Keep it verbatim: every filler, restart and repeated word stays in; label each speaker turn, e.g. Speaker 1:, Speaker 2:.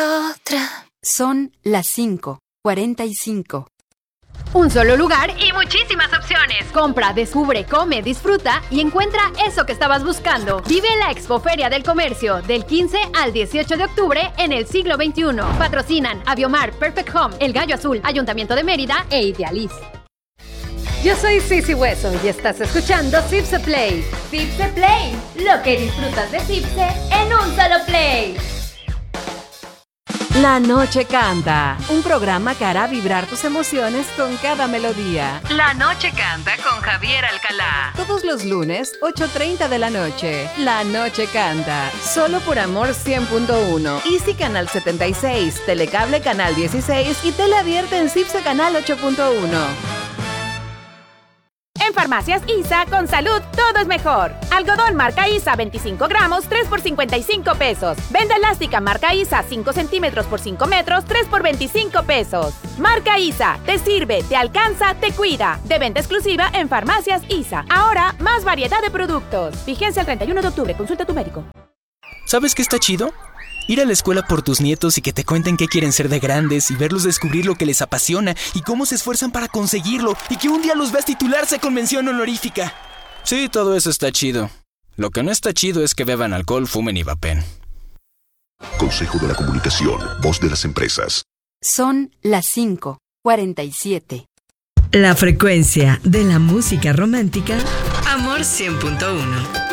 Speaker 1: otra.
Speaker 2: Son las cinco cuarenta y cinco.
Speaker 3: Un solo lugar y muchísimas opciones. Compra, descubre, come, disfruta y encuentra eso que estabas buscando. Vive la Expoferia del Comercio del quince al dieciocho de octubre en el siglo veintiuno. Patrocinan Aviomar, Perfect Home, El Gallo Azul, Ayuntamiento de Mérida e Idealis. Yo soy Sisi Hueso y estás escuchando Cipse Play.
Speaker 4: Cipse Play, lo que disfrutas de Cipse en un solo play.
Speaker 5: La Noche Canta, un programa que hará vibrar tus emociones con cada melodía. La Noche Canta con Javier Alcalá. Todos los lunes, ocho treinta de la noche. La Noche Canta, solo por Amor cien punto uno. Easy Canal setenta y seis, Telecable Canal dieciséis y Tele Abierta en Cipse Canal ocho punto uno.
Speaker 6: En Farmacias ISA, con salud, todo es mejor. Algodón marca ISA veinticinco gramos, tres por cincuenta y cinco pesos. Venda elástica marca ISA cinco centímetros por cinco metros, tres por veinticinco pesos. Marca ISA, te sirve, te alcanza, te cuida. De venta exclusiva en Farmacias ISA. Ahora, más variedad de productos. Vigencia el treinta y uno de octubre, consulta a tu médico.
Speaker 7: ¿Sabes qué está chido? Ir a la escuela por tus nietos y que te cuenten qué quieren ser de grandes y verlos descubrir lo que les apasiona y cómo se esfuerzan para conseguirlo y que un día los veas titularse con mención honorífica. Sí, todo eso está chido. Lo que no está chido es que beban alcohol, fumen y vapen.
Speaker 8: Consejo de la Comunicación, voz de las empresas.
Speaker 2: Son las cinco cuarenta y siete.
Speaker 9: La frecuencia de la música romántica. Amor cien punto uno.